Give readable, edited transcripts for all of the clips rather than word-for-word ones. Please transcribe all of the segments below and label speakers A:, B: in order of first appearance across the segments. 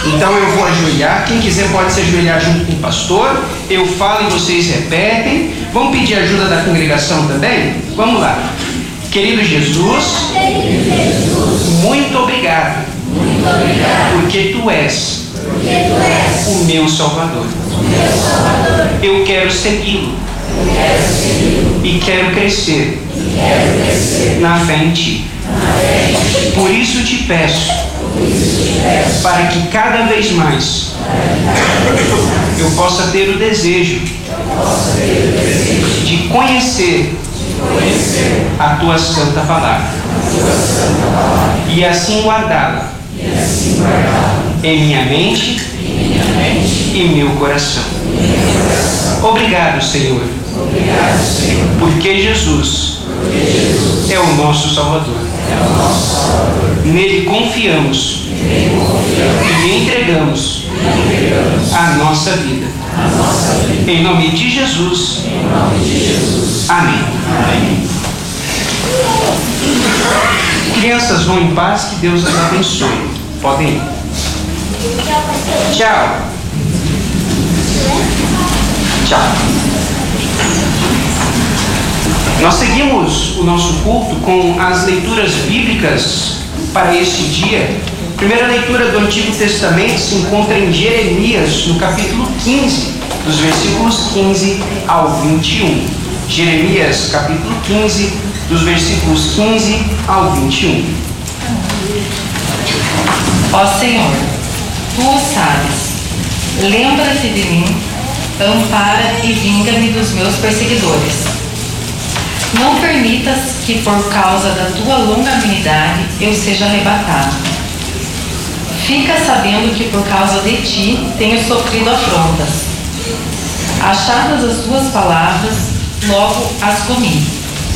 A: Então eu vou ajoelhar, quem quiser pode se ajoelhar junto com o pastor, eu falo e vocês repetem. Vamos pedir ajuda da congregação também? Vamos lá. Querido Jesus, muito obrigado, porque Tu és o meu Salvador. Eu quero segui-lo e quero crescer na fé em Ti. Por isso te peço, para que cada vez mais eu possa ter o desejo de conhecer a Tua Santa Palavra e assim guardá-la em minha mente e meu coração. Obrigado, Senhor, porque Jesus é o nosso Salvador. Nele confiamos e entregamos a nossa vida. Em nome de Jesus. Amém. Crianças, vão em paz, que Deus as abençoe. Podem ir. Tchau. Tchau. Nós seguimos o nosso culto com as leituras bíblicas para este dia. A primeira leitura do Antigo Testamento se encontra em Jeremias, no capítulo 15, dos versículos 15 ao 21. Jeremias, capítulo 15, dos versículos 15 ao 21.
B: Ó Senhor, Tu o sabes, lembra-te de mim, ampara e vinga-me dos meus perseguidores. Não permitas que por causa da Tua longanimidade eu seja arrebatado. Fica sabendo que por causa de Ti tenho sofrido afrontas. Achadas as Tuas palavras, logo as comi.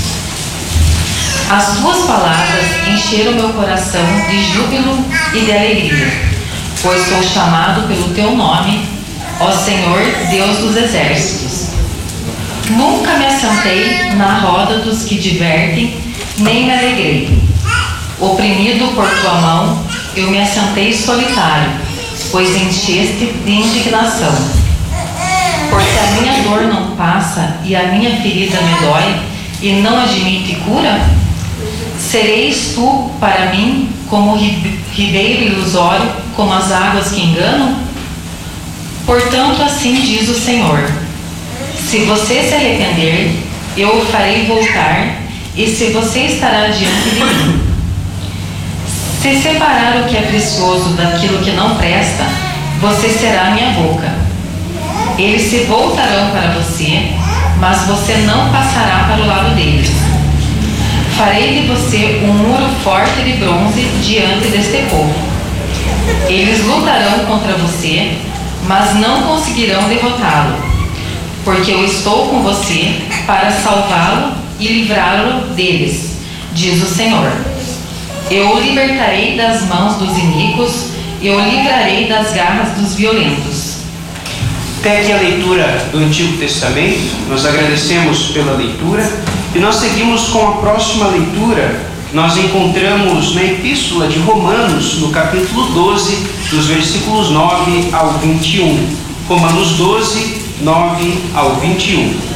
B: As Tuas palavras encheram meu coração de júbilo e de alegria, pois sou chamado pelo Teu nome, ó Senhor, Deus dos exércitos. Nunca me assentei na roda dos que divertem, nem me alegrei. Oprimido por Tua mão, eu me assentei solitário, pois encheste de indignação. Porque a minha dor não passa e a minha ferida me dói e não admite cura? Sereis Tu para mim como ribeiro ilusório, como as águas que enganam? Portanto, assim diz o Senhor: se você se arrepender, eu o farei voltar, e se você estará diante de mim. Se separar o que é precioso daquilo que não presta, você será a minha boca. Eles se voltarão para você, mas você não passará para o lado deles. Farei de você um muro forte de bronze diante deste povo. Eles lutarão contra você, mas não conseguirão derrotá-lo, porque eu estou com você para salvá-lo e livrá-lo deles, diz o Senhor. Eu o libertarei das mãos dos iníquos e o livrarei das garras dos violentos.
A: Até aqui a leitura do Antigo Testamento. Nós agradecemos pela leitura e nós seguimos com a próxima leitura. Nós encontramos na Epístola de Romanos, no capítulo 12, dos versículos 9 ao 21. Romanos 12, 9 ao 21.